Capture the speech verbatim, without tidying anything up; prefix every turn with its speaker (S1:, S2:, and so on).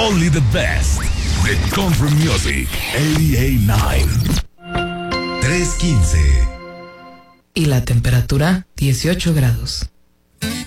S1: Only the best. The Country Music ochenta y nueve.
S2: tres quince.
S3: Y la temperatura dieciocho grados.